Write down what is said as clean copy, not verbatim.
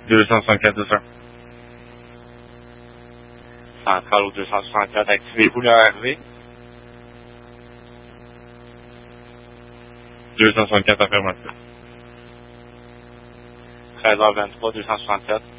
264 200. Centrale au 264, activez-vous le RV? 264 affirmatif. 13h23, 267.